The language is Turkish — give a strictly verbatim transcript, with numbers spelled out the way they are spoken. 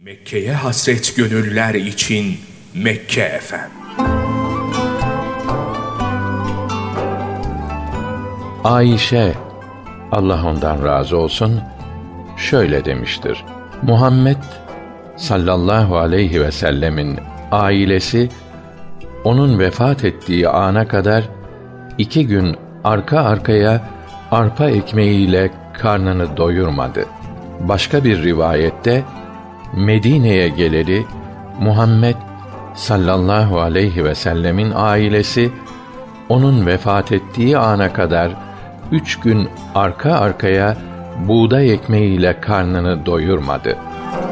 Mekke'ye hasret gönüller için Mekke Efem. Ayşe, Allah ondan razı olsun, şöyle demiştir: Muhammed sallallahu aleyhi ve sellemin ailesi onun vefat ettiği ana kadar iki gün arka arkaya arpa ekmeğiyle karnını doyurmadı. Başka bir rivayette Medine'ye geleli Muhammed sallallahu aleyhi ve sellemin ailesi onun vefat ettiği ana kadar üç gün arka arkaya buğday ekmeğiyle karnını doyurmadı.